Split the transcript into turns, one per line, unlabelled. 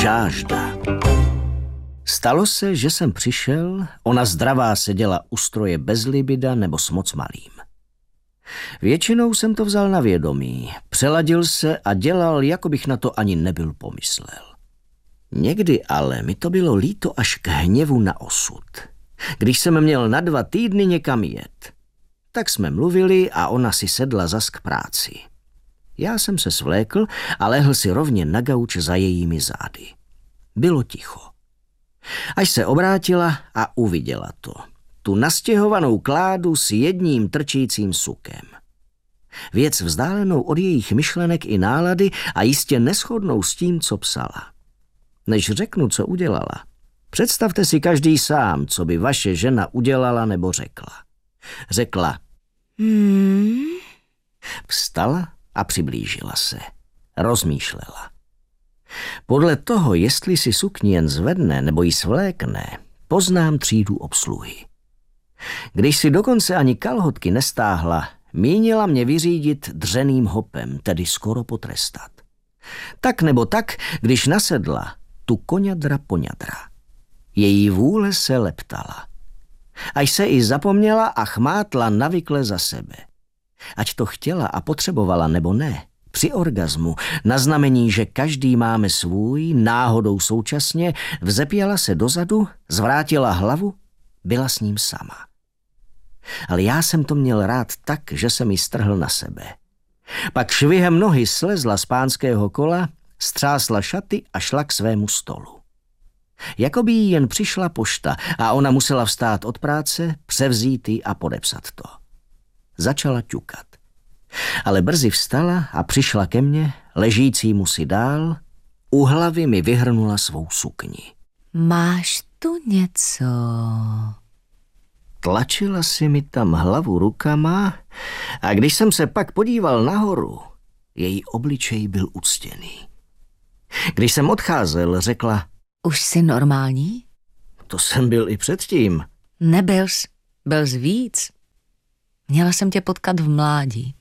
Žážda. Stalo se, že jsem přišel, ona zdravá seděla u stroje bez libida nebo s moc malým. Většinou jsem to vzal na vědomí, přeladil se a dělal, jako bych na to ani nebyl pomyslel. Někdy ale mi to bylo líto až k hněvu na osud. Když jsem měl na 2 týdny někam jet, tak jsme mluvili a ona si sedla zas k práci. Já jsem se svlékl a lehl si rovně na gauč za jejími zády. Bylo ticho. Až se obrátila a uviděla to. Tu nastěhovanou kládu s jedním trčícím sukem. Věc vzdálenou od jejich myšlenek i nálady a jistě neshodnou s tím, co psala. Než řeknu, co udělala, představte si každý sám, co by vaše žena udělala nebo řekla. Řekla Vstala a přiblížila se. Rozmýšlela. Podle toho, jestli si sukni jen zvedne nebo ji svlékne, poznám třídu obsluhy. Když si dokonce ani kalhotky nestáhla, mínila mě vyřídit dřeným hopem, tedy skoro potrestat. Tak nebo tak, když nasedla, tu koňadra poňadra. Její vůle se leptala. Až se i zapomněla a chmátla navykle za sebe. Ať to chtěla a potřebovala nebo ne, při orgazmu, na znamení, že každý máme svůj, náhodou současně, vzepěla se dozadu, zvrátila hlavu, byla s ním sama. Ale já jsem to měl rád tak, že jsem ji strhl na sebe. Pak švihem nohy slezla z pánského kola, střásla šaty a šla k svému stolu. Jakoby jí jen přišla pošta a ona musela vstát od práce, převzít ji a podepsat to. Začala ťukat. Ale brzy vstala a přišla ke mně, ležícímu si dál, u hlavy mi vyhrnula svou sukni.
Máš tu něco?
Tlačila si mi tam hlavu rukama a když jsem se pak podíval nahoru, její obličej byl uctěný. Když jsem odcházel, řekla:
Už jsi normální?
To jsem byl i předtím.
Nebyl jsi víc. Měla jsem tě potkat v mládí.